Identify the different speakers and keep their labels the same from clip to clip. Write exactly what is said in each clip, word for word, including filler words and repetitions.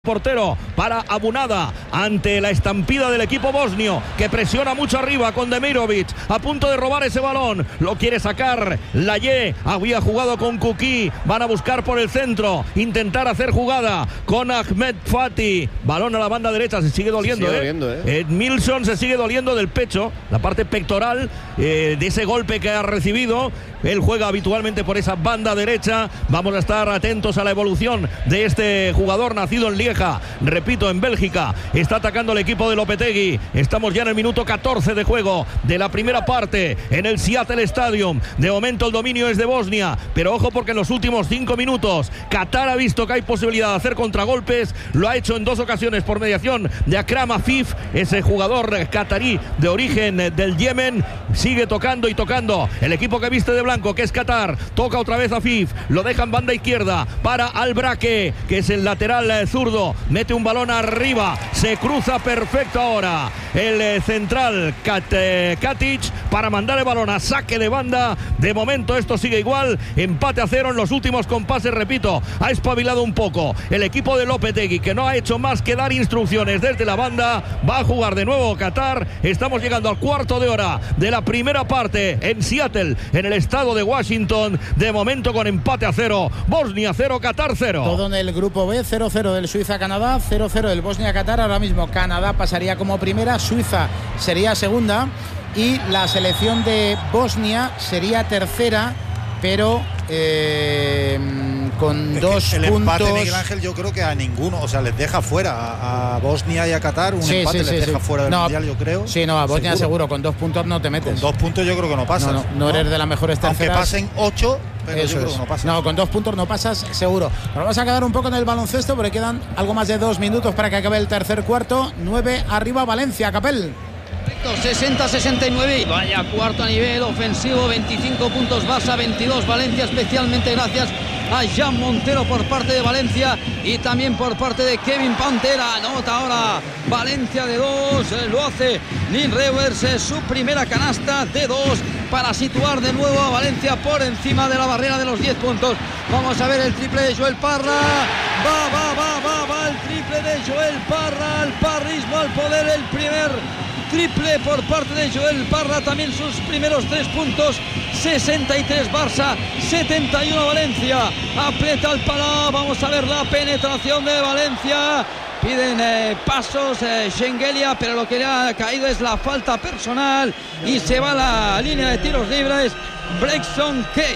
Speaker 1: Portero para Abunada ante la estampida del equipo bosnio que presiona mucho arriba con Demirovic a punto de robar ese balón, lo quiere sacar Laye, había jugado con Kuki, van a buscar por el centro, intentar hacer jugada con Ahmed Fati, balón a la banda derecha, se sigue doliendo,
Speaker 2: se sigue
Speaker 1: ¿eh?
Speaker 2: doliendo ¿eh?
Speaker 1: Milson se sigue doliendo del pecho, la parte pectoral eh, de ese golpe que ha recibido. Él juega habitualmente por esa banda derecha. Vamos a estar atentos a la evolución de este jugador nacido en Lieja, repito, en Bélgica. Está atacando el equipo de Lopetegui. Estamos ya en el minuto catorce de juego de la primera parte en el Seattle Stadium. De momento el dominio es de Bosnia, pero ojo porque en los últimos cinco minutos Qatar ha visto que hay posibilidad de hacer contragolpes. Lo ha hecho en dos ocasiones por mediación de Akram Afif, ese jugador qatarí de origen del Yemen. Sigue tocando y tocando el equipo que viste de blanco, que es Qatar. Toca otra vez a Afif, lo deja en banda izquierda para Albraque, que es el lateral eh, zurdo. Mete un balón arriba, se cruza perfecto ahora el eh, central Kat, eh, Katic para mandar el balón a saque de banda. De momento esto sigue igual, empate a cero en los últimos compases. Repito, ha espabilado un poco el equipo de Lopetegui, que no ha hecho más que dar instrucciones desde la banda. Va a jugar de nuevo Qatar. Estamos llegando al cuarto de hora de la primera parte en Seattle, en el estado de Washington. De momento con empate a cero, Bosnia cero, Qatar cero.
Speaker 3: Todo en el grupo B, cero cero del Suiza-Canadá, cero cero del Bosnia-Qatar. Ahora mismo Canadá pasaría como primera, Suiza sería segunda y la selección de Bosnia sería tercera, pero eh, con
Speaker 4: es
Speaker 3: dos
Speaker 4: el
Speaker 3: puntos.
Speaker 4: Empate, Miguel Ángel, yo creo que a ninguno, o sea, les deja fuera a, a Bosnia y a Qatar. Un
Speaker 3: sí,
Speaker 4: empate
Speaker 3: sí,
Speaker 4: les
Speaker 3: sí,
Speaker 4: deja
Speaker 3: sí.
Speaker 4: fuera del
Speaker 3: no,
Speaker 4: mundial, yo creo.
Speaker 3: Sí, no, a Bosnia seguro. seguro, con dos puntos no te metes.
Speaker 4: Con dos puntos yo creo que no pasas.
Speaker 3: No, no, no eres de las mejores terceras.
Speaker 4: Aunque pasen ocho, pero
Speaker 3: Eso
Speaker 4: yo creo
Speaker 3: es.
Speaker 4: que no pasas.
Speaker 3: No, con dos puntos no pasas, seguro. Nos vamos a quedar un poco en el baloncesto porque quedan algo más de dos minutos para que acabe el tercer cuarto. nueve arriba Valencia, Capel.
Speaker 5: sesenta sesenta y nueve, vaya cuarto a nivel ofensivo, veinticinco puntos Barça, veintidós Valencia, especialmente gracias a Jan Montero por parte de Valencia y también por parte de Kevin Pantera. Anota ahora Valencia de dos, lo hace Neil Rewers, su primera canasta de dos para situar de nuevo a Valencia por encima de la barrera de los diez puntos. Vamos a ver el triple de Joel Parra, va, va, va, va, va el triple de Joel Parra, al parrismo, al poder, el primer triple por parte de Joel Parra, también sus primeros tres puntos. Sesenta y tres Barça, setenta y uno Valencia. Aprieta el palo, vamos a ver la penetración de Valencia. Piden eh, pasos eh, Schengelia, pero lo que le ha caído es la falta personal y se va a la línea de tiros libres Braxton Kay.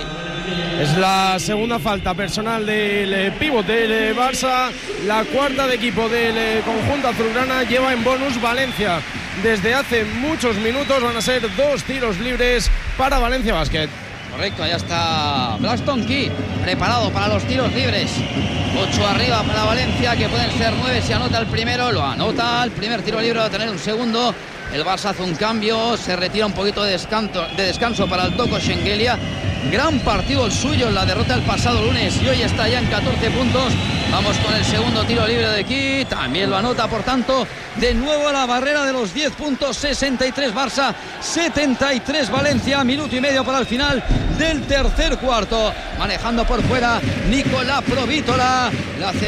Speaker 6: Es la segunda falta personal del eh, pívot del eh, Barça, la cuarta de equipo del eh, conjunto azulgrana. Lleva en bonus Valencia desde hace muchos minutos. Van a ser dos tiros libres para Valencia Basket.
Speaker 5: Correcto, allá está Braxton Key preparado para los tiros libres. Ocho arriba para Valencia, que pueden ser nueve si anota el primero. Lo anota, el primer tiro libre va a tener un segundo. El Barça hace un cambio, se retira un poquito de descanso, de descanso para el Toko Schengelia. Gran partido el suyo en la derrota del pasado lunes y hoy está ya en catorce puntos. Vamos con el segundo tiro libre de aquí, también lo anota, por tanto, de nuevo a la barrera de los diez puntos. Sesenta y tres Barça, setenta y tres Valencia, minuto y medio para el final del tercer cuarto. Manejando por fuera Nicolás Provítola, le hace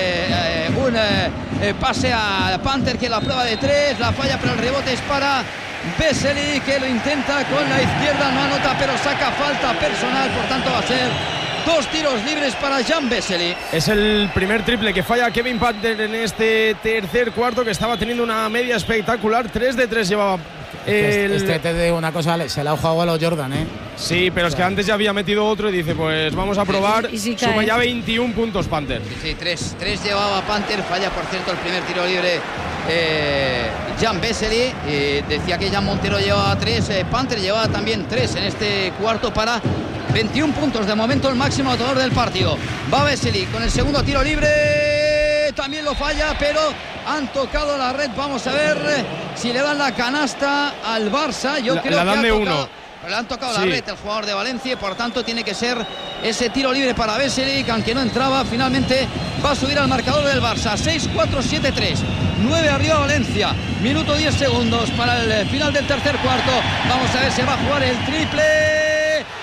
Speaker 5: eh, un eh, pase a Panther, que la prueba de tres, la falla, pero el rebote es para Vesely, que lo intenta con la izquierda, no anota, pero saca falta personal, por tanto va a ser dos tiros libres para Jan Vesely.
Speaker 6: Es el primer triple que falla Kevin Panther en este tercer cuarto, que estaba teniendo una media espectacular. tres de tres llevaba. El...
Speaker 3: Este te de una cosa, se la ha jugado a los Jordan, ¿eh?
Speaker 6: Sí, pero o sea, es que antes ya había metido otro y dice, pues vamos a probar.
Speaker 5: ¿Y si
Speaker 6: Suma ya veintiún puntos Panther.
Speaker 5: Sí, sí, tres, tres llevaba Panther, falla por cierto el primer tiro libre eh, Jan Vesely. Eh, decía que Jan Montero llevaba tres, eh, Panther llevaba también tres en este cuarto para veintiún puntos. De momento el máximo anotador del partido. Va Vesely con el segundo tiro libre, también lo falla, pero han tocado la red. Vamos a ver si le dan la canasta al Barça. Yo
Speaker 6: la,
Speaker 5: creo
Speaker 6: la dan
Speaker 5: que
Speaker 6: de
Speaker 5: ha tocado,
Speaker 6: uno.
Speaker 5: le han tocado
Speaker 6: sí.
Speaker 5: la red el jugador de Valencia y por tanto tiene que ser ese tiro libre para Vesely, que aunque no entraba, finalmente va a subir al marcador del Barça. Seis cuatro siete tres, nueve arriba Valencia, minuto diez segundos para el final del tercer cuarto. Vamos a ver si va a jugar el triple. Anota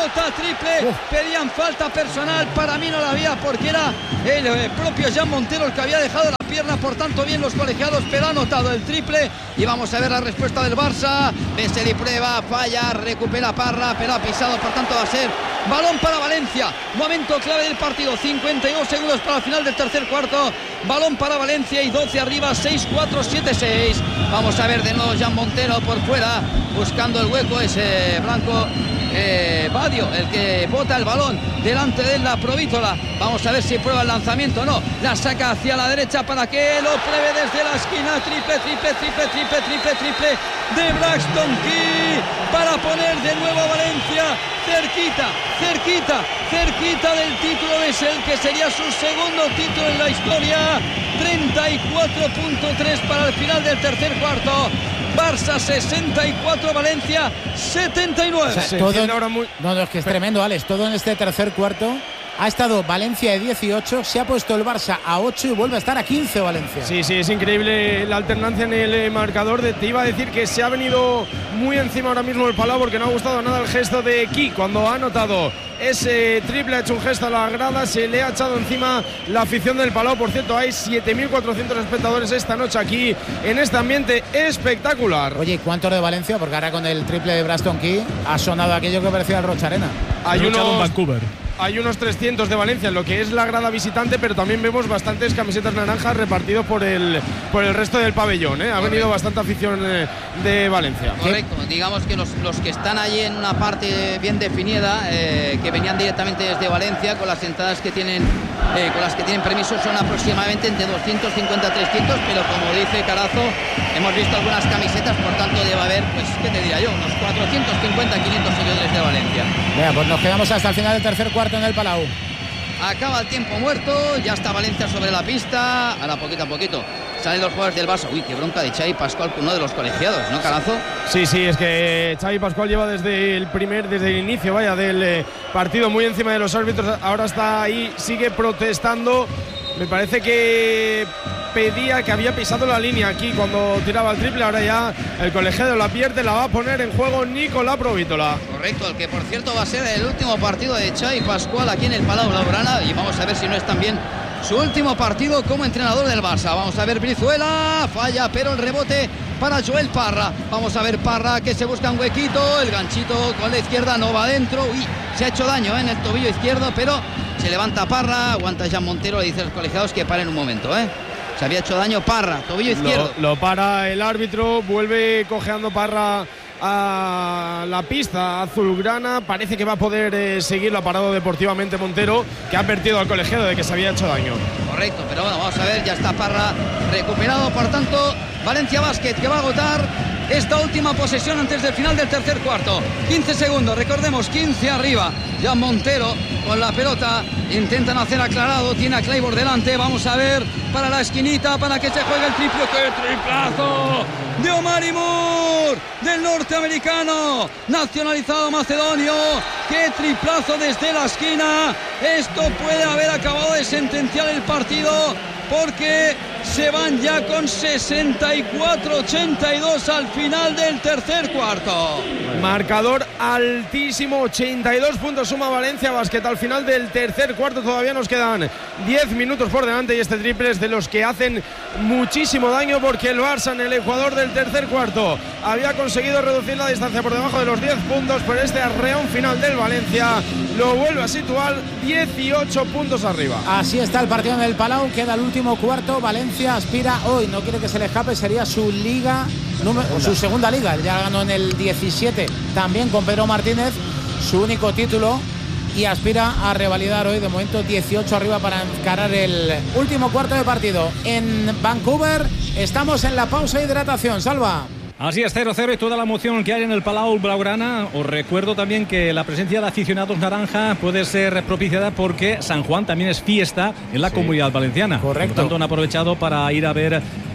Speaker 5: pelota, triple. Uf. Pedían falta personal, para mí no la había porque era el, el propio Jan Montero el que había dejado la pierna, por tanto bien los colegiados, pero ha anotado el triple. Y vamos a ver la respuesta del Barça. Vesely prueba, falla, recupera Parra, pero ha pisado, por tanto va a ser balón para Valencia. Momento clave del partido, cincuenta y dos segundos para el final del tercer cuarto. Balón para Valencia y doce arriba, seis cuatro, siete seis. Vamos a ver de nuevo Jan Montero por fuera, buscando el hueco, ese blanco eh, Badio, el que bota el balón delante de la Provítola. Vamos a ver si prueba el lanzamiento o no. La saca hacia la derecha para que lo pruebe desde la esquina. Triple, triple, triple, triple, triple, triple de Braxton Key para poner de nuevo a Valencia cerquita, cerquita, cerquita del título de Sel, que sería su segundo título en la historia. Treinta y cuatro punto tres para el final del tercer cuarto. Barça sesenta y cuatro, Valencia setenta y nueve.
Speaker 3: O sea, todo en, muy... No, no, es que es tremendo, Alex. Todo en este tercer cuarto. Ha estado Valencia de dieciocho, se ha puesto el Barça a ocho y vuelve a estar a quince Valencia.
Speaker 6: Sí, sí, es increíble la alternancia en el marcador. De, te iba a decir que se ha venido muy encima ahora mismo el Palau porque no ha gustado nada el gesto de Ki cuando ha anotado ese triple, ha hecho un gesto a la grada, se le ha echado encima la afición del Palau. Por cierto, hay siete mil cuatrocientos espectadores esta noche aquí en este ambiente espectacular.
Speaker 3: Oye, ¿cuántos de Valencia? Porque ahora con el triple de Braxton Key ha sonado aquello que parecía el Rocha Arena.
Speaker 6: Hay unos
Speaker 2: en Vancouver.
Speaker 6: Hay unos trescientos de Valencia en lo que es la grada visitante, pero también vemos bastantes camisetas naranjas repartidos por el por el resto del pabellón, ¿eh? Ha Correcto. venido bastante afición eh, de Valencia.
Speaker 5: Correcto, digamos que los, los que están allí en una parte bien definida, eh, que venían directamente desde Valencia, con las entradas que tienen, eh, con las que tienen permiso, son aproximadamente entre doscientos cincuenta a trescientos, pero como dice Carazo, hemos visto algunas camisetas, por tanto debe haber, pues, ¿qué te diría yo? Unos cuatrocientos cincuenta a quinientos seguidores de Valencia.
Speaker 3: Venga, pues nos quedamos hasta el final del tercer cuarto en el Palau.
Speaker 5: Acaba el tiempo muerto, ya está Valencia sobre la pista. Ahora poquito a poquito salen los jugadores del Barça. Uy, qué bronca de Xavi Pascual con uno de los colegiados, ¿no, Carazo?
Speaker 6: Sí, sí, es que Xavi Pascual lleva desde el primer, desde el inicio, vaya, del eh, partido muy encima de los árbitros. Ahora está ahí, sigue protestando. Me parece que pedía que había pisado la línea aquí cuando tiraba el triple. Ahora ya el colegiado la pierde, la va a poner en juego Nicolás Provítola.
Speaker 5: Correcto, el que por cierto va a ser el último partido de Xavi Pascual aquí en el Palau Blaugrana, y vamos a ver si no es también su último partido como entrenador del Barça. Vamos a ver Brizuela, falla, pero el rebote para Joel Parra. Vamos a ver Parra, que se busca un huequito, el ganchito con la izquierda no va adentro. Uy, se ha hecho daño ¿eh? en el tobillo izquierdo, pero se levanta Parra, aguanta Jan Montero, le dice a los colegiados que paren un momento, ¿eh? Se había hecho daño Parra, tobillo izquierdo.
Speaker 6: Lo, lo para el árbitro, vuelve cojeando Parra a la pista azulgrana. Parece que va a poder eh, seguirlo, ha parado deportivamente Montero, que ha advertido al colegiado de que se había hecho daño.
Speaker 5: Correcto, pero bueno, vamos a ver, ya está Parra recuperado, por tanto, Valencia Basket, que va a agotar esta última posesión antes del final del tercer cuarto. quince segundos, recordemos, quince arriba. Jan Montero con la pelota, intentan hacer aclarado, tiene a Claiborne delante. Vamos a ver para la esquinita, para que se juegue el triple. ¡Qué triplazo de Omari Moore, del norteamericano nacionalizado macedonio! ¡Qué triplazo desde la esquina! Esto puede haber acabado de sentenciar el partido, porque se van ya con sesenta y cuatro ochenta y dos al final del tercer cuarto.
Speaker 6: Marcador altísimo, ochenta y dos puntos suma Valencia Basket al final del tercer cuarto. Todavía nos quedan diez minutos por delante y este triple es de los que hacen muchísimo daño, porque el Barça en el ecuador del tercer cuarto había conseguido reducir la distancia por debajo de los diez puntos, pero este arreón final del Valencia lo vuelve a situar dieciocho puntos arriba.
Speaker 3: Así está el partido en el Palau, queda el último cuarto. Valencia aspira hoy, no quiere que se le escape, sería su liga número, su segunda liga, ya ganó en el diecisiete también con Pedro Martínez, su único título, y aspira a revalidar hoy, de momento dieciocho arriba para encarar el último cuarto de partido. En Vancouver estamos en la pausa de hidratación. Salva.
Speaker 2: Así es, cero cero y toda la emoción que hay en el Palau Blaugrana. Os recuerdo también que la presencia de aficionados naranja puede ser propiciada porque San Juan también es fiesta en la sí. Comunidad Valenciana.
Speaker 3: Correcto.
Speaker 2: Por lo tanto, han aprovechado para ir a ver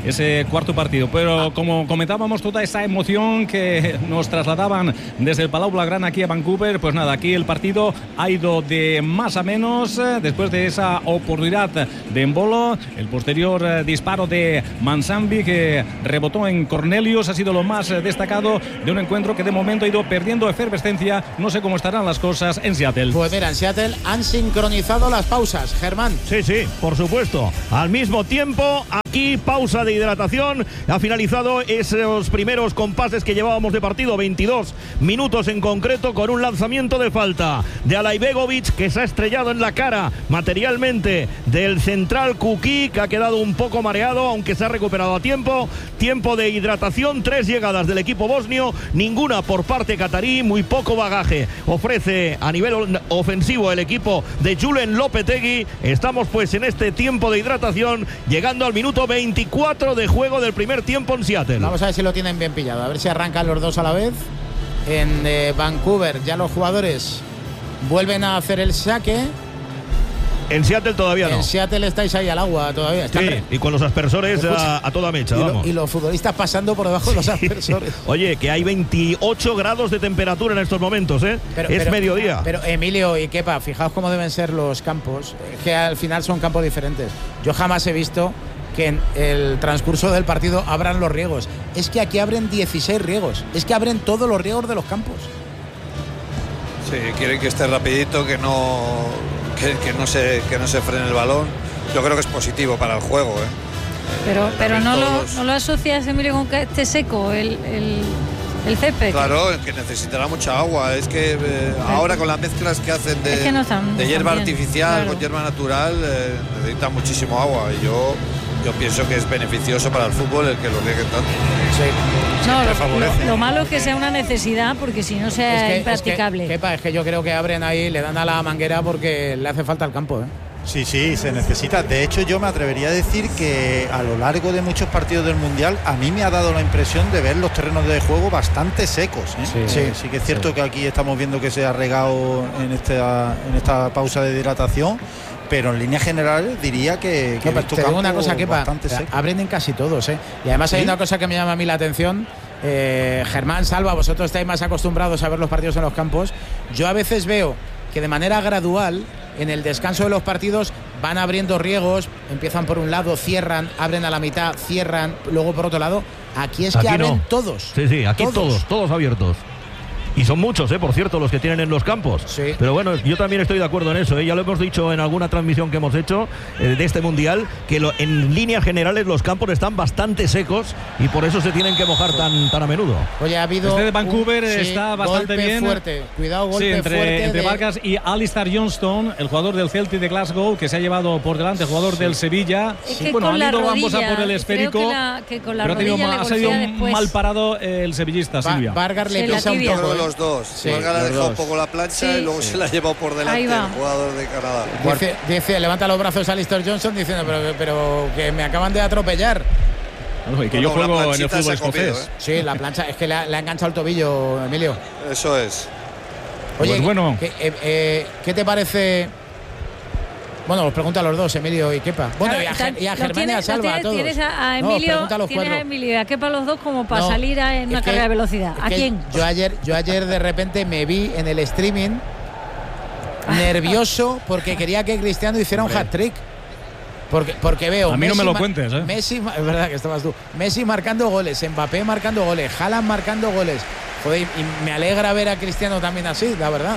Speaker 2: ese cuarto partido. Pero como comentábamos, toda esa emoción que nos trasladaban desde el Palau Blaugrana aquí a Vancouver, pues nada, aquí el partido ha ido de más a menos después de esa oportunidad de Embolo. El posterior eh, disparo de Mansambi, que rebotó en Cornelius, ha sido lo más eh, destacado de un encuentro que de momento ha ido perdiendo efervescencia. No sé cómo estarán las cosas en Seattle.
Speaker 3: Pues mira, en Seattle han sincronizado las pausas, Germán.
Speaker 1: Sí, sí, por supuesto. Al mismo tiempo, aquí pausa de hidratación. Ha finalizado esos primeros compases que llevábamos de partido, veintidós minutos en concreto, con un lanzamiento de falta de Alaibegovic, que se ha estrellado en la cara materialmente del central Kuki, que ha quedado un poco mareado, aunque se ha recuperado a tiempo. Tiempo de hidratación, tres llegadas del equipo bosnio, ninguna por parte catarí, muy poco bagaje ofrece a nivel ofensivo el equipo de Julen Lopetegui. Estamos pues en este tiempo de hidratación, llegando al minuto veinticuatro de juego del primer tiempo en Seattle.
Speaker 3: Vamos a ver si lo tienen bien pillado, a ver si arrancan los dos a la vez. En eh, Vancouver ya los jugadores vuelven a hacer el saque.
Speaker 1: En Seattle todavía no.
Speaker 3: En Seattle estáis ahí al agua todavía.
Speaker 1: Sí, re... y con los aspersores a, a toda mecha.
Speaker 3: Y,
Speaker 1: vamos.
Speaker 3: Lo, y los futbolistas pasando por debajo de los aspersores.
Speaker 1: Oye, que hay veintiocho grados de temperatura en estos momentos, ¿eh?
Speaker 3: Pero,
Speaker 1: es
Speaker 3: pero,
Speaker 1: mediodía.
Speaker 3: Pero Emilio y Kepa, fijaos cómo deben ser los campos, que al final son campos diferentes. Yo jamás he visto que en el transcurso del partido abran los riegos. Es que aquí abren dieciséis riegos. Es que abren todos los riegos de los campos.
Speaker 4: Sí, quieren que esté rapidito, que no que, que no se que no se frene el balón. Yo creo que es positivo para el juego, ¿eh?
Speaker 7: Pero,
Speaker 4: eh,
Speaker 7: pero no, lo,
Speaker 4: los...
Speaker 7: no lo asocias, Emilio, con que esté seco el, el, el césped.
Speaker 4: Claro, que necesitará mucha agua. Es que eh, ahora con las mezclas que hacen de,
Speaker 7: es que no están,
Speaker 4: de hierba
Speaker 7: están bien,
Speaker 4: artificial
Speaker 7: claro.
Speaker 4: con hierba natural, eh, necesita muchísimo agua. Y yo yo pienso que es beneficioso para el fútbol el que lo rieguen tanto.
Speaker 3: Sí.
Speaker 7: No, lo, lo, lo malo es que sea una necesidad, porque si no sea es que, impracticable.
Speaker 3: Es que, Kepa, es que yo creo que abren ahí, le dan a la manguera porque le hace falta el campo, ¿eh?
Speaker 4: Sí, sí, se necesita. De hecho, yo me atrevería a decir que a lo largo de muchos partidos del Mundial a mí me ha dado la impresión de ver los terrenos de juego bastante secos, ¿eh?
Speaker 3: Sí,
Speaker 4: sí, sí que es cierto sí. que aquí estamos viendo que se ha regado en esta, en esta pausa de hidratación, pero en líneas generales diría que, que
Speaker 3: no,
Speaker 4: he visto
Speaker 3: te digo una cosa, que
Speaker 4: bastante seco.
Speaker 3: Abren en casi todos, ¿eh? Y además ¿sí? hay una cosa que me llama a mí la atención. eh, Germán, Salva, vosotros estáis más acostumbrados a ver los partidos en los campos. Yo a veces veo que de manera gradual en el descanso de los partidos van abriendo riegos, empiezan por un lado, cierran, abren a la mitad, cierran, luego por otro lado. Aquí es
Speaker 1: aquí
Speaker 3: que abren
Speaker 1: no.
Speaker 3: todos.
Speaker 1: Sí, sí, aquí
Speaker 3: todos,
Speaker 1: todos, todos abiertos. Y son muchos, ¿eh? Por cierto, los que tienen en los campos.
Speaker 3: Sí.
Speaker 1: Pero bueno, yo también estoy de acuerdo en eso, ¿eh? Ya lo hemos dicho en alguna transmisión que hemos hecho eh, de este Mundial, que lo, en líneas generales los campos están bastante secos y por eso se tienen que mojar tan, tan a menudo.
Speaker 3: Oye, ha habido
Speaker 2: este de Vancouver
Speaker 3: un,
Speaker 2: está
Speaker 3: sí,
Speaker 2: bastante
Speaker 3: golpe
Speaker 2: bien.
Speaker 3: fuerte. Cuidado, golpe
Speaker 2: sí, entre,
Speaker 3: fuerte.
Speaker 2: Entre
Speaker 3: de...
Speaker 2: Vargas y Alistair Johnston, el jugador del Celtic de Glasgow, que se ha llevado por delante, el jugador sí. del Sevilla.
Speaker 7: Es que
Speaker 2: bueno,
Speaker 7: con
Speaker 2: han
Speaker 7: la
Speaker 2: ido
Speaker 7: rodilla,
Speaker 2: ambos a por el esférico.
Speaker 7: Que la, que con la
Speaker 2: pero ha, tenido mal, ha salido
Speaker 7: después.
Speaker 2: mal parado el sevillista,
Speaker 3: Va,
Speaker 2: Silvia.
Speaker 3: Vargas le pisa un poco.
Speaker 4: De los dos.
Speaker 3: Sí.
Speaker 4: Vargas ha dejado un poco la plancha sí. y luego sí. se la ha llevado por delante el jugador de Canadá.
Speaker 3: Dice, dice, levanta los brazos a Alistair Johnson diciendo, pero, pero que me acaban de atropellar.
Speaker 2: No, y que bueno, yo juego en el fútbol escocés.
Speaker 3: ¿eh? Sí, la plancha, es que le ha, le ha enganchado el tobillo, Emilio.
Speaker 4: Eso es.
Speaker 3: Oye,
Speaker 2: pues bueno.
Speaker 3: ¿qué, eh, eh, ¿qué te parece? Bueno, os pregunto a los dos, Emilio y Kepa. Bueno, y a, y a Germán y a Salva,
Speaker 7: tienes,
Speaker 3: a todos.
Speaker 7: Tienes a Emilio,
Speaker 3: no, a los
Speaker 7: tienes a Emilio y a Kepa los dos como para
Speaker 3: no,
Speaker 7: salir a, en una
Speaker 3: que,
Speaker 7: carrera de velocidad. ¿A quién?
Speaker 3: Yo ayer, yo ayer de repente me vi en el streaming nervioso porque quería que Cristiano hiciera un hat-trick. Porque, porque veo
Speaker 2: a mí
Speaker 3: Messi,
Speaker 2: no me lo cuentes, ¿eh?
Speaker 3: Messi, es verdad que estabas tú. Messi marcando goles, Mbappé marcando goles, Haaland marcando goles. Joder, y me alegra ver a Cristiano también así, la verdad.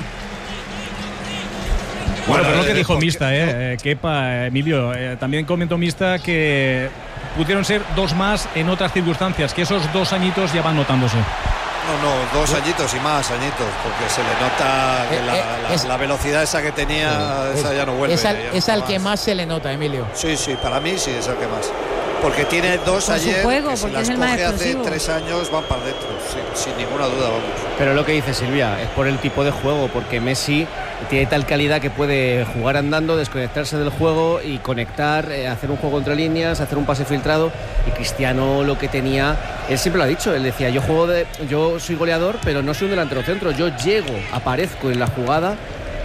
Speaker 2: Bueno, pero lo que dijo Mista, eh, Kepa, Emilio, eh, también comentó Mista que pudieron ser dos más en otras circunstancias, que esos dos añitos ya van notándose.
Speaker 4: No, no, dos añitos y más añitos, porque se le nota que la, la, es, la velocidad esa que tenía, esa es, ya no vuelve.
Speaker 3: Es al,
Speaker 4: ya
Speaker 3: es
Speaker 4: no
Speaker 3: al
Speaker 4: más.
Speaker 3: que más se le nota, Emilio.
Speaker 4: Sí, sí, para mí sí es el que más. Porque tiene dos
Speaker 7: Por
Speaker 4: ayer,
Speaker 7: juego,
Speaker 4: que si las coge hace tres años van para adentro, sin, sin ninguna duda, vamos.
Speaker 8: Pero lo que dice Silvia, es por el tipo de juego, porque Messi tiene tal calidad que puede jugar andando, desconectarse del juego y conectar, eh, hacer un juego entre líneas, hacer un pase filtrado. Y Cristiano lo que tenía, él siempre lo ha dicho, él decía, yo juego de, yo soy goleador, pero no soy un delantero centro, yo llego, aparezco en la jugada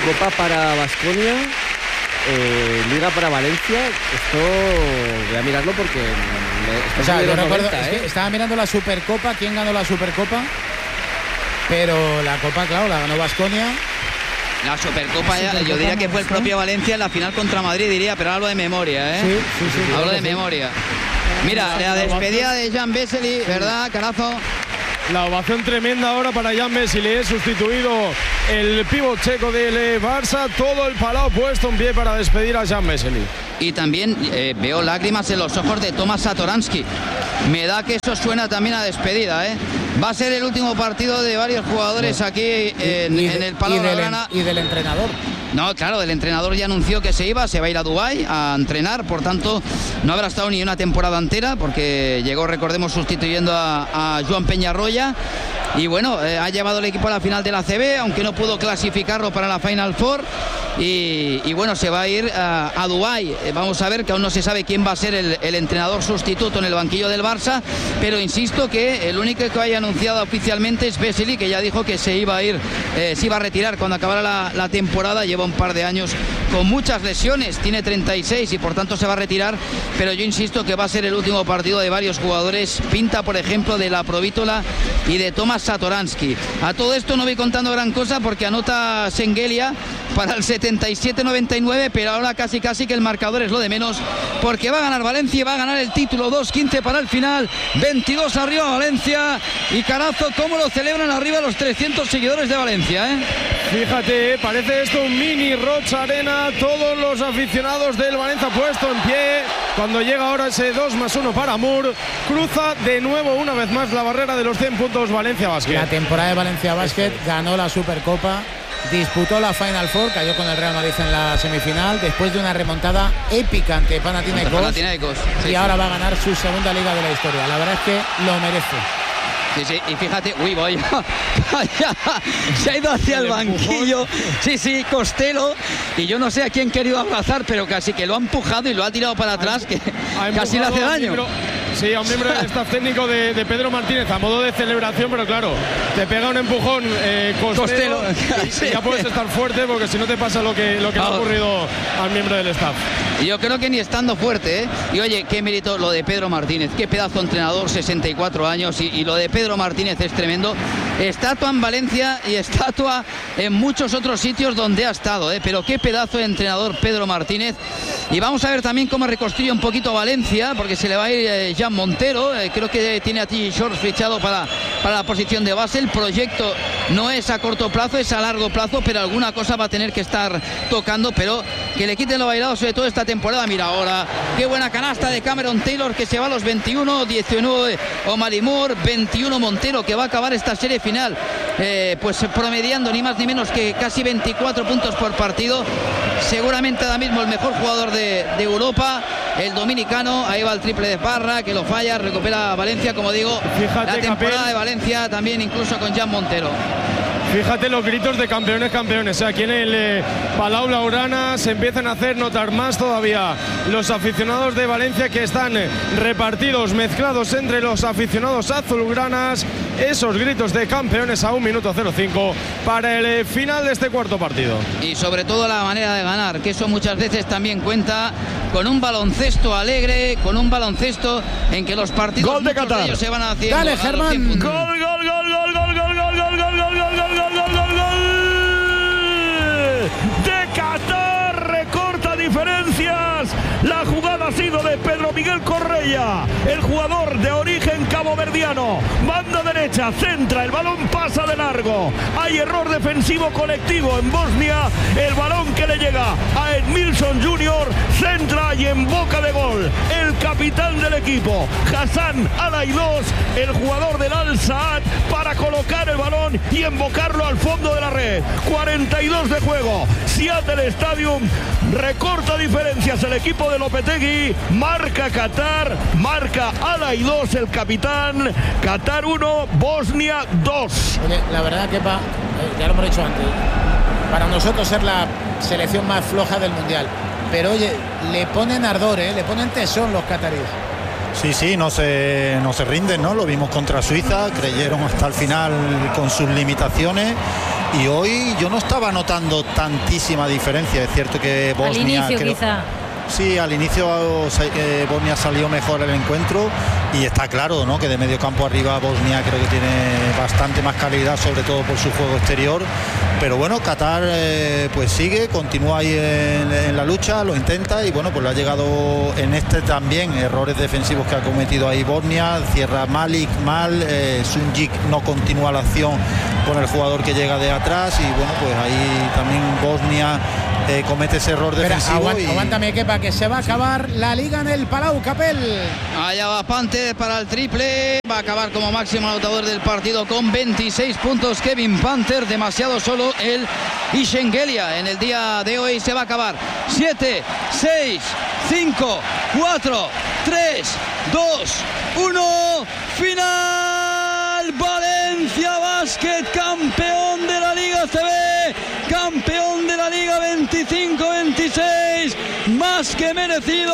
Speaker 8: Copa para Baskonia, eh, Liga para Valencia. Esto voy a mirarlo porque me,
Speaker 3: o sea, yo recuerdo,
Speaker 8: noventa,
Speaker 3: es
Speaker 8: ¿eh?
Speaker 3: que estaba mirando la Supercopa, quién ganó la Supercopa, pero la Copa, claro, la ganó Baskonia.
Speaker 5: La Supercopa, Supercopa yo diría que fue el propio Valencia en la final contra Madrid, diría, pero hablo de memoria, ¿eh?
Speaker 3: Sí, sí, sí.
Speaker 5: Hablo de
Speaker 3: sí.
Speaker 5: memoria. Mira, la despedida de Jan Vesely, ¿verdad, Carazo?
Speaker 6: La ovación tremenda ahora para Jan Vesely, sustituido el pívot checo del Barça, todo el Palau puesto en pie para despedir a Jan Vesely.
Speaker 5: Y también eh, veo lágrimas en los ojos de Tomas Satoransky. Me da que eso suena también a despedida, ¿eh? Va a ser el último partido de varios jugadores aquí en,
Speaker 3: y, y,
Speaker 5: en el Palau
Speaker 3: y, del,
Speaker 5: Blaugrana.
Speaker 3: y del entrenador.
Speaker 5: No, claro, el entrenador ya anunció que se iba, se va a ir a Dubái a entrenar, por tanto no habrá estado ni una temporada entera porque llegó, recordemos, sustituyendo a, a Joan Peñarroya. Y bueno, eh, ha llevado el equipo a la final de la A C B, aunque no pudo clasificarlo para la Final Four. Y, y bueno, se va a ir a, a Dubái. Eh, vamos a ver, que aún no se sabe quién va a ser el, el entrenador sustituto en el banquillo del Barça, pero insisto que el único que haya anunciado oficialmente es Vesely, que ya dijo que se iba a ir, eh, se iba a retirar cuando acabara la, la temporada. Lleva un par de años con muchas lesiones, tiene treinta y seis y por tanto se va a retirar, pero yo insisto que va a ser el último partido de varios jugadores. Pinta, por ejemplo, de la Provítola y de Tomas Satoransky. A todo esto no voy contando gran cosa porque anota Sengelia para el setenta y siete noventa y nueve, pero ahora casi casi que el marcador es lo de menos, porque va a ganar Valencia y va a ganar el título. Dos quince para el final, veintidós arriba Valencia. Y Carazo, cómo lo celebran arriba los trescientos seguidores de Valencia, ¿eh?
Speaker 6: Fíjate, parece esto un mini Rocha Arena, todos los aficionados del Valencia puesto en pie. Cuando llega ahora ese dos más uno para Mur, cruza de nuevo una vez más la barrera de los cien puntos Valencia Basket.
Speaker 3: La temporada de Valencia Basket ganó la Supercopa, disputó la Final Four, cayó con el Real Madrid en la semifinal después de una remontada épica ante Panathinaikos,
Speaker 5: Panathinaikos sí,
Speaker 3: y
Speaker 5: sí.
Speaker 3: ahora va a ganar su segunda liga de la historia. La verdad es que lo merece.
Speaker 5: Sí, sí, y fíjate, uy, voy, se ha ido hacia el, el banquillo, sí, sí, Costello, y yo no sé a quién querido abrazar, pero casi que lo ha empujado y lo ha tirado para atrás, que casi le hace daño.
Speaker 6: Miembro, sí, a un miembro del staff técnico de, de Pedro Martínez, a modo de celebración, pero claro, te pega un empujón eh, Costello, Costello. Y, sí. y ya puedes estar fuerte, porque si no te pasa lo que, lo que oh. le ha ocurrido al miembro del staff.
Speaker 5: Yo creo que ni estando fuerte, ¿eh? Y oye, qué mérito lo de Pedro Martínez, qué pedazo de entrenador, sesenta y cuatro años, y, y lo de Pedro Martínez es tremendo. Estatua en Valencia y estatua en muchos otros sitios donde ha estado, ¿eh? Pero qué pedazo de entrenador Pedro Martínez. Y vamos a ver también cómo reconstruye un poquito Valencia, porque se le va a ir eh, Jan Montero, eh, creo que tiene a T. Shorts fichado para, para la posición de base. El proyecto no es a corto plazo, es a largo plazo, pero alguna cosa va a tener que estar tocando, pero que le quiten lo bailado, sobre todo esta temporada. Mira ahora, qué buena canasta de Cameron Taylor, que se va a los veintiuno, diecinueve Omari Moore, veintiuno Montero, que va a acabar esta serie final eh, pues promediando ni más ni menos que casi veinticuatro puntos por partido. Seguramente ahora mismo el mejor jugador de, de Europa, el dominicano. Ahí va el triple de Parra, que lo falla, recupera Valencia, como digo. Fíjate, la temporada Capel, de Valencia también incluso con Jan Montero.
Speaker 6: Fíjate los gritos de campeones, campeones. O sea, aquí en el eh, Palau Blaugrana se empiezan a hacer notar más todavía los aficionados de Valencia, que están eh, repartidos, mezclados entre los aficionados azulgranas. Esos gritos de campeones a un minuto cero cinco para el eh, final de este cuarto partido.
Speaker 5: Y sobre todo la manera de ganar, que eso muchas veces también cuenta, con un baloncesto alegre, con un baloncesto en que los partidos
Speaker 1: gol de Qatar.
Speaker 5: De ellos se van haciendo.
Speaker 3: Dale, Germán.
Speaker 1: Gol, gol, gol, gol, gol, gol, gol, gol, gol, gol, gol, gol, gol, gol, gol, gol de Qatar, recorta diferencias. La jugada ha sido de Pedro Miguel Correia, el jugador de origen caboverdiano. Banda derecha, centra, el balón pasa de largo. Hay error defensivo colectivo en Bosnia. El balón que le llega a Edmilson junior, centra y en boca de gol el capitán del equipo, Hassan Al-Aidos, el jugador del Al-Saad, para colocar el balón y embocarlo al fondo de la red. cuarenta y dos de juego. Seattle Stadium recorta diferencias el equipo de Lopetegui. Marca Qatar, marca Al-Aidos, el capitán. Qatar uno, Bosnia dos.
Speaker 3: Oye, la verdad que pa, ya lo hemos dicho antes, para nosotros ser la selección más floja del mundial, pero oye, le ponen ardor, ¿eh? Le ponen tesón los cataríes.
Speaker 4: Sí, sí, no se, no se rinden, ¿no? Lo vimos contra Suiza, creyeron hasta el final con sus limitaciones. Y hoy yo no estaba notando tantísima diferencia. Es cierto que Bosnia...
Speaker 7: Al inicio,
Speaker 4: creo,
Speaker 7: quizá.
Speaker 4: Sí, al inicio eh, Bosnia salió mejor el encuentro y está claro, ¿no?, que de medio campo arriba Bosnia creo que tiene bastante más calidad, sobre todo por su juego exterior. Pero bueno, Qatar eh, pues sigue, continúa ahí en, en la lucha, lo intenta y bueno, pues le ha llegado en este también errores defensivos que ha cometido ahí Bosnia. Cierra Malik mal, eh, Sunjic no continúa la acción con el jugador que llega de atrás y bueno, pues ahí también Bosnia eh, comete ese error
Speaker 3: Espera,
Speaker 4: defensivo.
Speaker 3: aguanta,
Speaker 4: y...
Speaker 3: aguántame, Kepa, que se va a acabar la liga en el Palau, Capel.
Speaker 5: Allá va Panther para el triple. Va a acabar como máximo anotador del partido con veintiséis puntos. Kevin Panther, demasiado solo el Ishengelia. En el día de hoy se va a acabar. siete, seis, cinco, cuatro, tres, dos, uno. Final. Valencia Basket, campeón de la Liga C B. Campeón de la Liga veinticinco veintiséis. Más que merecido.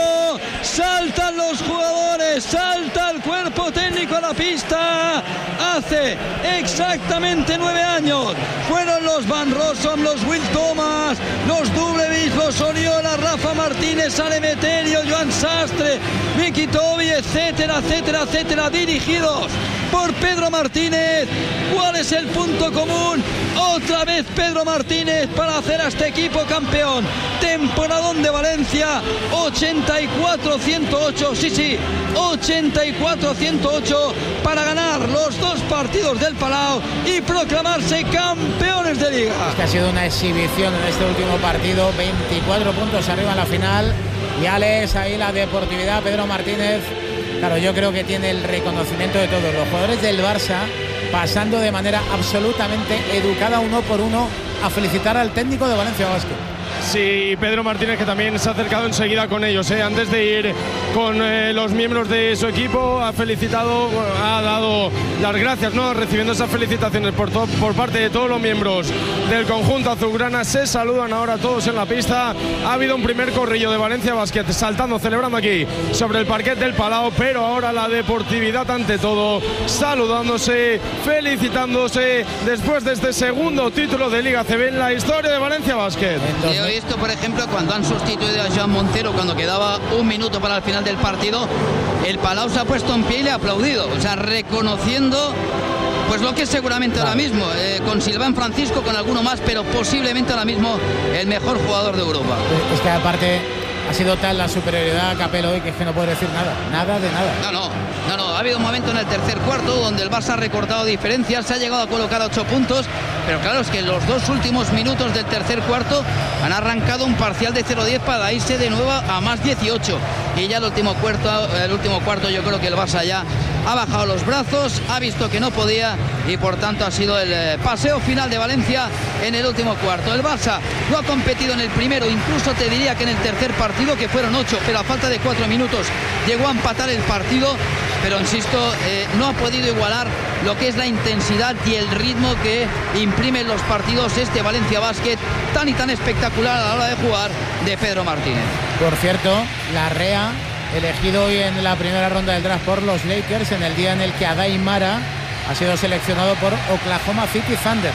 Speaker 5: Saltan los jugadores, salta el cuerpo técnico a la pista. Hace exactamente nueve años fueron los Van Rossum, los Will Thomas, los Dublevis, los Oriola, Rafa Martínez, Alemeterio, Joan Sastre, Miki Tobi, etcétera, etcétera, etcétera, dirigidos por Pedro Martínez. ¿Cuál es el punto común? Otra vez Pedro Martínez para hacer a este equipo campeón. Temporadón de Valencia, ochenta y cuatro ciento ocho, sí, sí, ochenta y cuatro ciento ocho para ganar los dos partidos del Palau y proclamarse campeones de liga.
Speaker 3: Es que ha sido una exhibición en este último partido, veinticuatro puntos arriba en la final. Y Alex, ahí la deportividad, Pedro Martínez. Claro, yo creo que tiene el reconocimiento de todos los jugadores del Barça, pasando de manera absolutamente educada uno por uno a felicitar al técnico de Valencia Basket.
Speaker 6: Sí, Pedro Martínez, que también se ha acercado enseguida con ellos, ¿eh? Antes de ir con eh, los miembros de su equipo, ha felicitado, ha dado las gracias, ¿no?, recibiendo esas felicitaciones por, to- por parte de todos los miembros del conjunto azulgrana. Se saludan ahora todos en la pista. Ha habido un primer corrillo de Valencia Basket saltando, celebrando aquí sobre el parquet del Palau, pero ahora la deportividad ante todo, saludándose, felicitándose después de este segundo título de Liga C B en la historia de Valencia Basket.
Speaker 5: Yo he visto, por ejemplo, cuando han sustituido a Joan Montero, cuando quedaba un minuto para el final del partido, el Palau se ha puesto en pie y le ha aplaudido, o sea, reconociendo pues lo que es seguramente ahora mismo, eh, con Silván Francisco, con alguno más, pero posiblemente ahora mismo el mejor jugador de Europa.
Speaker 3: Es que aparte ha sido tal la superioridad a Capel hoy que es que no puede decir nada, nada de nada.
Speaker 5: No, no, no, no, ha habido un momento en el tercer cuarto donde el Barça ha recortado diferencias, se ha llegado a colocar a ocho puntos, pero claro, es que en los dos últimos minutos del tercer cuarto han arrancado un parcial de cero diez para irse de nuevo a más dieciocho. Y ya el último cuarto, el último cuarto yo creo que el Barça ya ha bajado los brazos, ha visto que no podía y por tanto ha sido el eh, paseo final de Valencia en el último cuarto. El Barça lo ha competido en el primero, incluso te diría que en el tercer partido, que fueron ocho, pero a falta de cuatro minutos llegó a empatar el partido, pero insisto, eh, no ha podido igualar lo que es la intensidad y el ritmo que imprimen los partidos este Valencia Basket, tan y tan espectacular a la hora de jugar de Pedro Martínez.
Speaker 3: Por cierto, Larrea, elegido hoy en la primera ronda del draft por los Lakers, en el día en el que Adai Mara ha sido seleccionado por Oklahoma City Thunder.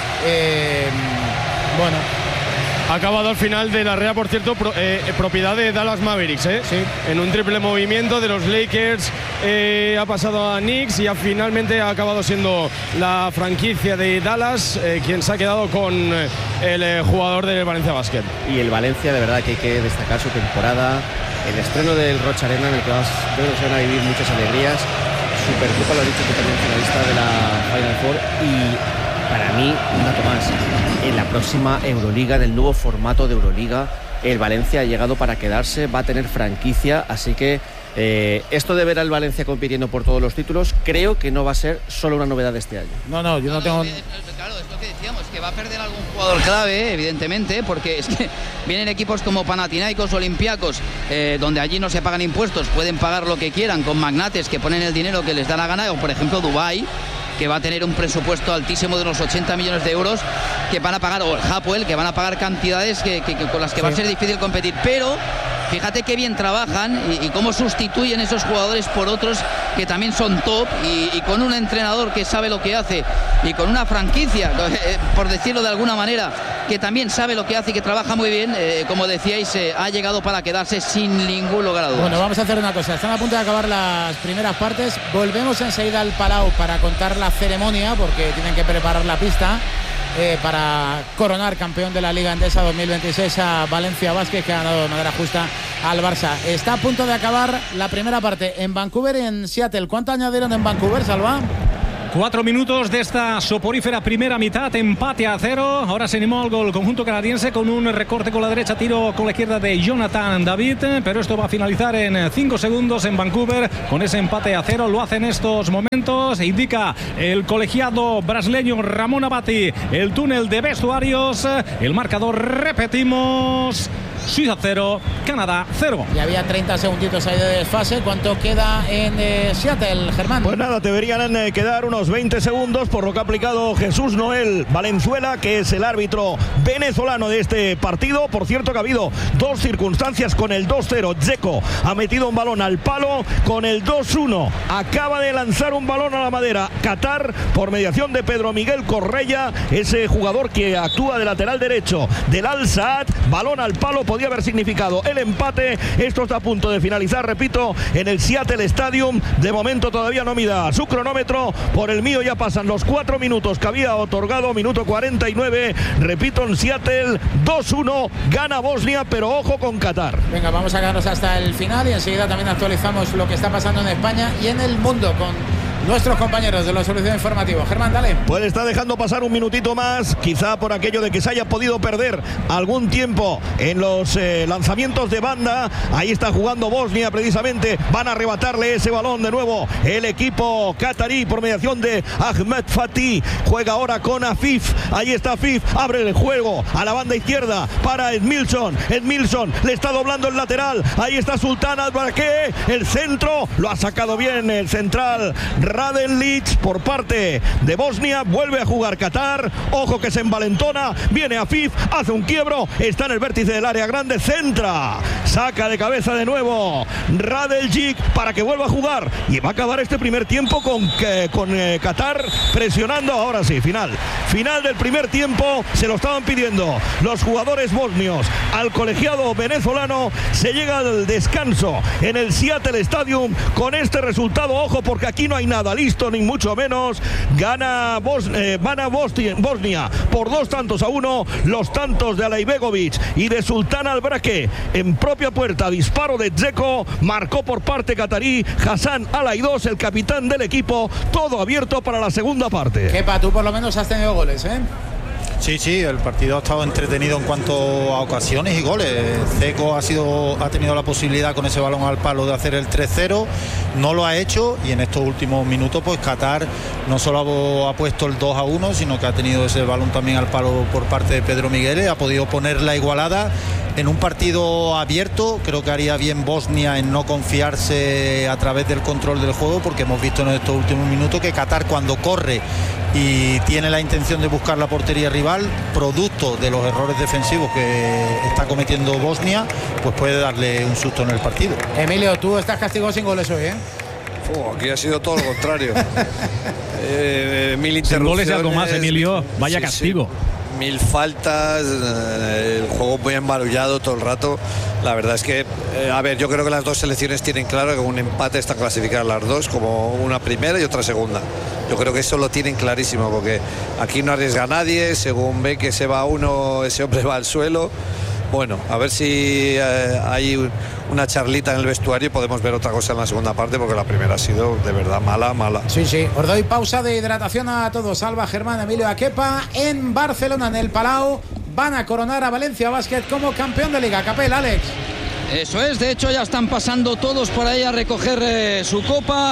Speaker 3: Eh, bueno,
Speaker 6: Ha acabado al final de la Rea, por cierto, pro, eh, propiedad de Dallas Mavericks, ¿eh?
Speaker 3: Sí.
Speaker 6: En un triple movimiento de los Lakers, eh, ha pasado a Knicks y ha, finalmente ha acabado siendo la franquicia de Dallas eh, quien se ha quedado con eh, el eh, jugador del Valencia Basket.
Speaker 8: Y el Valencia, de verdad que hay que destacar su temporada, el estreno del Rocha Arena, en el que vas, yo creo que se van a vivir muchas alegrías. Supercopa, lo ha dicho, que también finalista de la Final Four, y para mí, un dato más, en la próxima Euroliga, en el nuevo formato de Euroliga, el Valencia ha llegado para quedarse, va a tener franquicia, así que eh, esto de ver al Valencia compitiendo por todos los títulos, creo que no va a ser solo una novedad de este año.
Speaker 3: no, no, yo no tengo...
Speaker 5: Claro, es lo que decíamos, que va a perder algún jugador clave, evidentemente, porque es que vienen equipos como Panathinaikos, Olympiacos, eh, donde allí no se pagan impuestos, pueden pagar lo que quieran con magnates que ponen el dinero que les da la gana, o por ejemplo Dubái, que va a tener un presupuesto altísimo de unos ochenta millones de euros que van a pagar, o el Hapoel, que van a pagar cantidades que, que, que con las que sí. va a ser difícil competir, pero fíjate qué bien trabajan y, y cómo sustituyen esos jugadores por otros que también son top y, y con un entrenador que sabe lo que hace y con una franquicia, eh, por decirlo de alguna manera, que también sabe lo que hace y que trabaja muy bien, eh, como decíais, eh, ha llegado para quedarse sin ningún lugar a dudas.
Speaker 3: Bueno, vamos a hacer una cosa, están a punto de acabar las primeras partes, volvemos enseguida al Palau para contar la ceremonia, porque tienen que preparar la pista eh, para coronar campeón de la Liga Endesa dos mil veintiséis a Valencia Basket, que ha ganado de manera justa al Barça. Está a punto de acabar la primera parte en Vancouver y en Seattle. ¿Cuánto añadieron en Vancouver, Salva?
Speaker 2: Cuatro minutos de esta soporífera primera mitad, empate a cero. Ahora se animó al gol el conjunto canadiense con un recorte con la derecha, tiro con la izquierda de Jonathan David. Pero esto va a finalizar en cinco segundos en Vancouver con ese empate a cero. Lo hace en estos momentos, indica el colegiado brasileño Ramón Abati, el túnel de vestuarios. El marcador, repetimos: Suiza cero, Canadá cero.
Speaker 3: Y había treinta segunditos ahí de desfase. ¿Cuánto queda en eh, Seattle, Germán?
Speaker 1: Pues nada, deberían eh, quedar unos veinte segundos por lo que ha aplicado Jesús Noel Valenzuela, que es el árbitro venezolano de este partido. Por cierto que ha habido dos circunstancias con el dos cero. Dzeko ha metido un balón al palo. Con el dos uno acaba de lanzar un balón a la madera Qatar por mediación de Pedro Miguel Correia, ese jugador que actúa de lateral derecho del Al Saad. Balón al palo, podía haber significado el empate. Esto está a punto de finalizar, repito, en el Seattle Stadium. De momento todavía no mida su cronómetro. Por el mío ya pasan los cuatro minutos que había otorgado, minuto cuarenta y nueve. Repito, en Seattle dos uno gana Bosnia, pero ojo con Qatar.
Speaker 3: Venga, vamos a quedarnos hasta el final y enseguida también actualizamos lo que está pasando en España y en el mundo con nuestros compañeros de la Solución Informativa. Germán, dale.
Speaker 1: Pues está dejando pasar un minutito más, quizá por aquello de que se haya podido perder algún tiempo en los eh, lanzamientos de banda. Ahí está jugando Bosnia precisamente. Van a arrebatarle ese balón de nuevo el equipo catarí por mediación de Ahmed Fatih. Juega ahora con Afif. Ahí está Afif. Abre el juego a la banda izquierda para Edmilson. Edmilson le está doblando el lateral. Ahí está Sultan Al-Barque. El centro lo ha sacado bien el central Raden Lic por parte de Bosnia. Vuelve a jugar Qatar. Ojo que se envalentona. Viene Afif. Hace un quiebro. Está en el vértice del área grande. Centra. Saca de cabeza de nuevo Radeljic para que vuelva a jugar. Y va a acabar este primer tiempo con, eh, con eh, Qatar presionando. Ahora sí, final. Final del primer tiempo. Se lo estaban pidiendo los jugadores bosnios al colegiado venezolano. Se llega al descanso en el Seattle Stadium con este resultado. Ojo, porque aquí no hay nada listo, ni mucho menos. Gana Bos, eh, van a Bosnia, Bosnia por dos tantos a uno. Los tantos de Alaibegovic y de Sultan Al-Barque en propia puerta. Disparo de Dzeko. Marcó por parte catarí Hassan Alaidos, el capitán del equipo. Todo abierto para la segunda parte.
Speaker 3: Kepa, tú por lo menos has tenido goles, ¿eh?
Speaker 4: Sí, sí, el partido ha estado entretenido en cuanto a ocasiones y goles. Dzeko ha sido, ha tenido la posibilidad con ese balón al palo de hacer el tres cero, no lo ha hecho, y en estos últimos minutos pues Qatar no solo ha, ha puesto el dos a uno, sino que ha tenido ese balón también al palo por parte de Pedro Miguel, ha podido poner la igualada en un partido abierto. Creo que haría bien Bosnia en no confiarse a través del control del juego, porque hemos visto en estos últimos minutos que Qatar, cuando corre y tiene la intención de buscar la portería rival, producto de los errores defensivos que está cometiendo Bosnia, pues puede darle un susto en el partido.
Speaker 3: Emilio, tú estás castigado sin goles hoy, ¿eh?
Speaker 9: Oh, aquí ha sido todo lo contrario. eh, mil interrupciones.
Speaker 2: Sin goles y algo más, Emilio. Vaya
Speaker 9: sí,
Speaker 2: castigo.
Speaker 9: Sí. Mil faltas, eh, el juego muy embarullado todo el rato. La verdad es que, eh, a ver, yo creo que las dos selecciones tienen claro que un empate está clasificadas las dos, como una primera y otra segunda. Yo creo que eso lo tienen clarísimo, porque aquí no arriesga a nadie. Según ve que se va uno, ese hombre va al suelo. Bueno, a ver si eh, hay una charlita en el vestuario y podemos ver otra cosa en la segunda parte, porque la primera ha sido de verdad mala, mala.
Speaker 3: Sí, sí. Os doy pausa de hidratación a todos. Alba, Germán, Emilio, a Kepa en Barcelona, en el Palau. Van a coronar a Valencia Basket como campeón de Liga. Capel, Alex.
Speaker 5: Eso es, de hecho ya están pasando todos por ahí a recoger eh, su copa.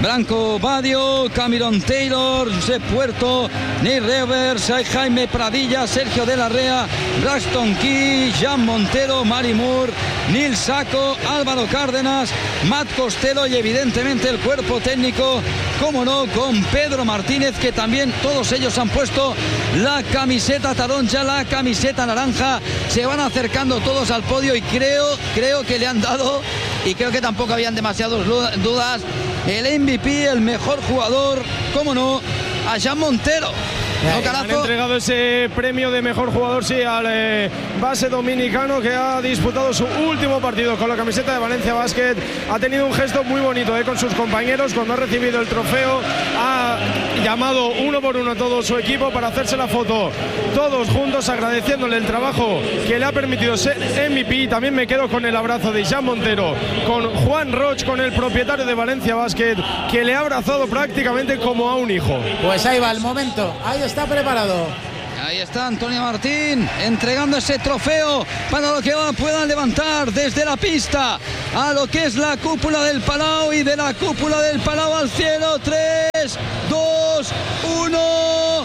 Speaker 5: Branco Badio, Cameron Taylor, Josep Puerto, Neil Revers, Jaime Pradilla, Sergio de la Rea, Braxton Key, Jan Montero, Mari Moore, Nil Saco, Álvaro Cárdenas, Matt Costello y evidentemente el cuerpo técnico, como no, con Pedro Martínez, que también todos ellos han puesto la camiseta taroncha, la camiseta naranja. Se van acercando todos al podio y creo, creo que le han dado, y creo que tampoco habían demasiadas dudas, el M V P, el mejor jugador, como no, a Jan Montero.
Speaker 6: ¿No, han entregado ese premio de mejor jugador, sí, al eh, base dominicano que ha disputado su último partido con la camiseta de Valencia Basket. Ha tenido un gesto muy bonito eh, con sus compañeros cuando ha recibido el trofeo. Ha llamado uno por uno a todo su equipo para hacerse la foto, todos juntos, agradeciéndole el trabajo que le ha permitido ser M V P. También me quedo con el abrazo de Jan Montero, con Juan Roch, con el propietario de Valencia Basket, que le ha abrazado prácticamente como a un hijo.
Speaker 3: Pues ahí va el momento, ahí está. Está preparado.
Speaker 5: Ahí está Antonio Martín entregando ese trofeo para lo que puedan levantar desde la pista a lo que es la cúpula del Palau, y de la cúpula del Palau al cielo. Tres, dos, uno,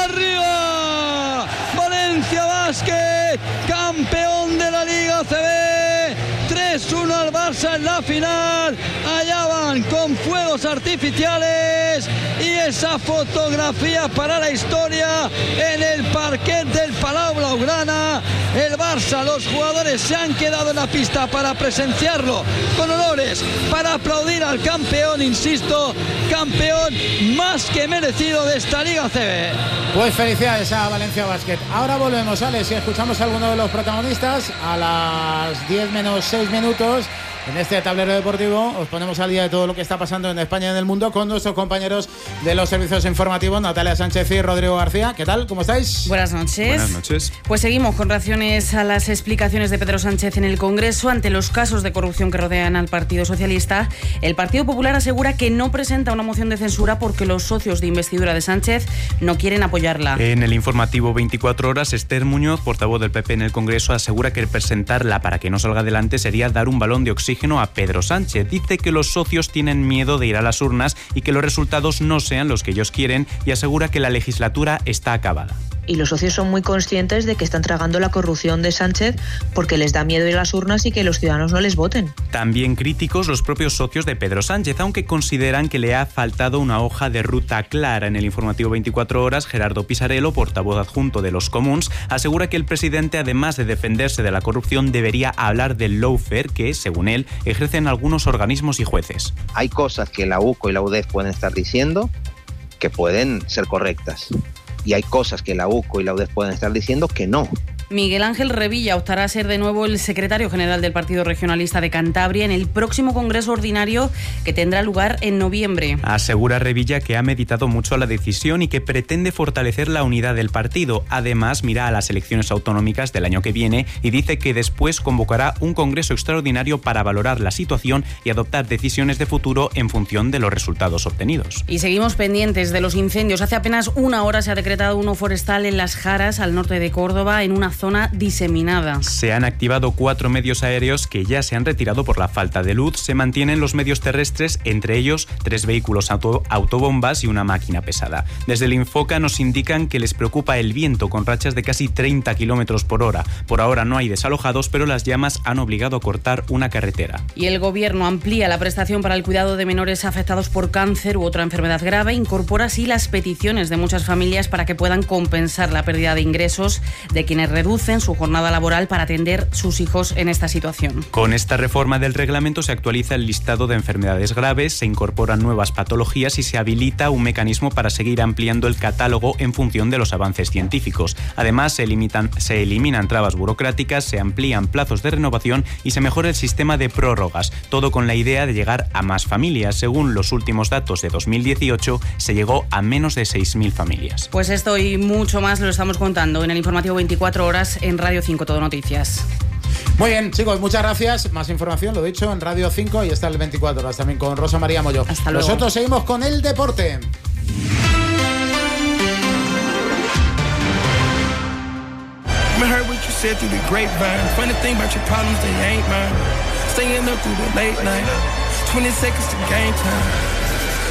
Speaker 5: arriba. Valencia Basket, campeón de la Liga A C B. tres uno al Barça en la final. Allá van con fuegos artificiales y esa fotografía para la historia en el parquet del Palau Blaugrana. El Barça, los jugadores se han quedado en la pista para presenciarlo con honores, para aplaudir al campeón, insisto, campeón más que merecido de esta Liga A C B.
Speaker 3: Pues felicidades a Valencia Basket. Ahora volvemos, Alex, y escuchamos a alguno de los protagonistas a las diez menos seis minutos. En este tablero deportivo os ponemos al día de todo lo que está pasando en España y en el mundo con nuestros compañeros de los servicios informativos, Natalia Sánchez y Rodrigo García. ¿Qué tal? ¿Cómo estáis?
Speaker 10: Buenas noches.
Speaker 11: Buenas noches.
Speaker 10: Pues seguimos con reacciones a las explicaciones de Pedro Sánchez en el Congreso ante los casos de corrupción que rodean al Partido Socialista. El Partido Popular asegura que no presenta una moción de censura porque los socios de investidura de Sánchez no quieren apoyarla.
Speaker 11: En el informativo veinticuatro horas, Esther Muñoz, portavoz del P P en el Congreso, asegura que presentarla para que no salga adelante sería dar un balón de oxígeno a Pedro Sánchez. Dice que los socios tienen miedo de ir a las urnas y que los resultados no sean los que ellos quieren, y asegura que la legislatura está acabada.
Speaker 12: Y los socios son muy conscientes de que están tragando la corrupción de Sánchez porque les da miedo ir a las urnas y que los ciudadanos no les voten.
Speaker 11: También críticos los propios socios de Pedro Sánchez, aunque consideran que le ha faltado una hoja de ruta clara. En el informativo veinticuatro horas, Gerardo Pisarello, portavoz adjunto de los Comuns, asegura que el presidente, además de defenderse de la corrupción, debería hablar del lawfare que, según él, ejercen algunos organismos y jueces.
Speaker 13: Hay cosas que la U C O y la U D E F pueden estar diciendo que pueden ser correctas. Y hay cosas que la U C O y la U D E F pueden estar diciendo que no.
Speaker 10: Miguel Ángel Revilla optará a ser de nuevo el secretario general del Partido Regionalista de Cantabria en el próximo Congreso Ordinario que tendrá lugar en noviembre.
Speaker 11: Asegura Revilla que ha meditado mucho la decisión y que pretende fortalecer la unidad del partido. Además, mira a las elecciones autonómicas del año que viene y dice que después convocará un Congreso extraordinario para valorar la situación y adoptar decisiones de futuro en función de los resultados obtenidos.
Speaker 10: Y seguimos pendientes de los incendios. Hace apenas una hora se ha decretado uno forestal en Las Jaras, al norte de Córdoba, en una zona diseminada.
Speaker 11: Se han activado cuatro medios aéreos que ya se han retirado por la falta de luz. Se mantienen los medios terrestres, entre ellos tres vehículos auto, autobombas y una máquina pesada. Desde el Infoca nos indican que les preocupa el viento, con rachas de casi treinta kilómetros por hora. Por ahora no hay desalojados, pero las llamas han obligado a cortar una carretera.
Speaker 10: Y el Gobierno amplía la prestación para el cuidado de menores afectados por cáncer u otra enfermedad grave. Incorpora así las peticiones de muchas familias para que puedan compensar la pérdida de ingresos de quienes reducen su jornada laboral para atender sus hijos en esta situación.
Speaker 11: Con esta reforma del reglamento se actualiza el listado de enfermedades graves, se incorporan nuevas patologías y se habilita un mecanismo para seguir ampliando el catálogo en función de los avances científicos. Además, se, limitan, se eliminan trabas burocráticas, se amplían plazos de renovación y se mejora el sistema de prórrogas, todo con la idea de llegar a más familias. Según los últimos datos de dos mil dieciocho, se llegó a menos de seis mil familias.
Speaker 10: Pues esto y mucho más lo estamos contando en el informativo veinticuatro horas en Radio cinco Todo Noticias.
Speaker 3: Muy bien, chicos, muchas gracias. Más información, lo dicho, en Radio cinco y está el veinticuatro horas también con Rosa María Moyo.
Speaker 10: Hasta luego.
Speaker 3: Nosotros seguimos con el deporte.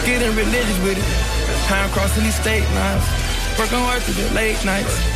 Speaker 14: Getting religious with it. Time crossing these state lines. Working hard through the late nights.